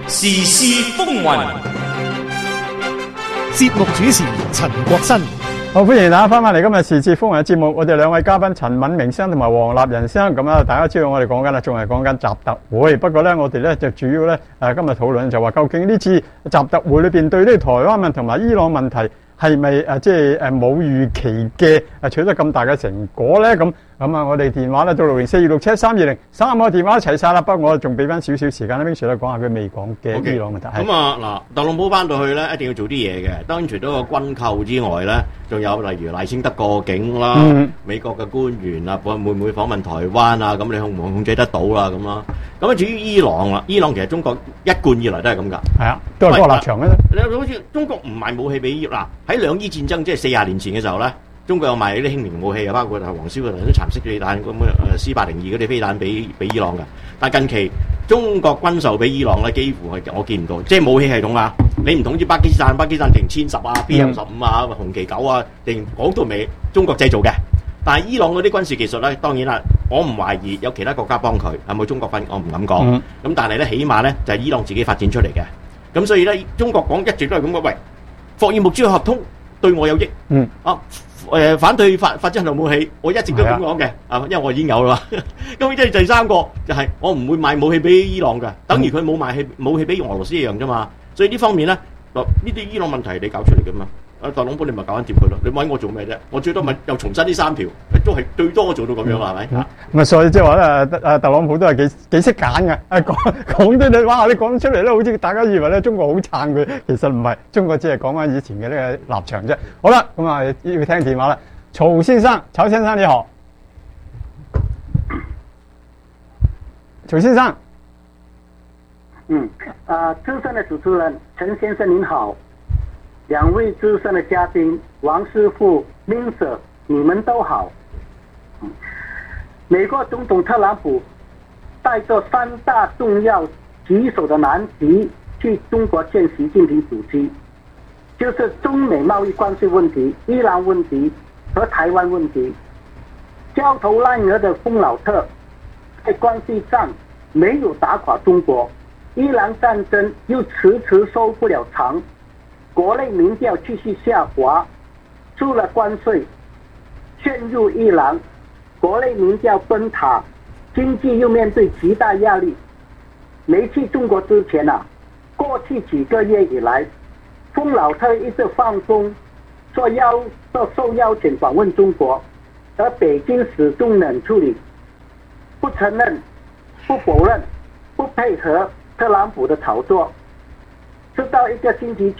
時事風雲， 節目主持陳國新。 好，歡迎大家翻返嚟今日時事風雲嘅節目。我哋兩位嘉賓陳敏明生同埋黃立仁生，咁啊，大家知道我哋講緊啦，仲係講緊習特會。不過咧，我哋咧就主要咧今日討論就話，究竟呢次習特會裏邊對呢個台灣問題同埋伊朗問題係咪即係冇預期嘅取得咁大嘅成果咧？咁啊，我哋電話咧到604-267-320，三個電話一齊晒啦。不過我仲俾翻少少時間咧，冰雪咧講下佢未講嘅伊朗問題。 咁啊嗱，特朗普翻到去咧，一定要做啲嘢嘅。當然除咗個軍購之外咧，仲有例如賴清德過境啦，美國嘅官員啊，會唔會訪問台灣啊？咁你控制得到啦咁啦。咁啊，至於伊朗啦，伊朗其實中國一貫以來都係咁噶。係啊， 都係嗰個立場嘅。 你好似中國唔賣武器俾伊朗，喺兩伊戰爭即係40年前嘅時候咧，中國有賣啲輕型武器啊，包括係黃燒嗰啲蠶式飛彈咁S-802嗰啲飛彈俾伊朗嘅。但係近期中國軍售俾伊朗咧，幾乎係我見唔到，即係武器系統啊，你唔同似巴基斯坦定殲10啊、BM15啊、紅旗9啊，定講到尾中國製造嘅。但係伊朗嗰啲軍事技術咧，當然啦，我唔懷疑有其他國家幫佢，係咪中國分我唔敢講。咁但係咧，起碼咧就係伊朗自己發展出嚟嘅。咁所以咧，中國講一直都係咁嘅，喂，霍爾木茲合通對我有益。反對發展核武器，我一直都咁講嘅，因為我已經有啦。咁即係第三個就係我唔會賣武器俾伊朗嘅，等於佢冇賣武器俾俄羅斯一樣啫嘛。所以呢方面咧，呢啲伊朗問題你搞出嚟嘅嘛。特朗普你咪搞緊掂佢咯，你揾我做咩啫？我最多咪又重申呢3條，都係最多做到咁樣係咪？ 咁所以即係話咧，特朗普都係幾識揀嘅。講啲你哇，你講出嚟咧，好似大家以為咧中國好撐佢，其實唔係，中國只係講翻以前嘅呢個立場啫。好啦，咁啊要聽電話啦，曹先生你好，曹先生。 資深的主持人陳先生您好。兩位資深的嘉賓王師傅、明 Sir， 你們都好。美國總統特朗普帶着3大重要棘手的難題去中國見習近平主席，就是中美貿易關係問題、伊朗問題和台灣問題。焦頭爛額的馮老特在關係上沒有打垮中國，伊朗戰爭又遲遲收不了場。國內民調繼續下滑，除了關稅陷入伊朗，國內民調崩塌，經濟又面對極大壓力。沒去中國之前過去幾個月以來，馮老特一直放風受邀請訪問中國，而北京始終冷處理，不承認、不否認、不配合特朗普的炒作，直到1個星期